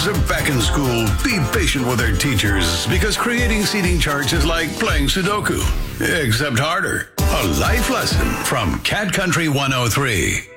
Kids are back in school. Be patient with their teachers because creating seating charts is like playing Sudoku, except harder. A life lesson from Cat Country 103.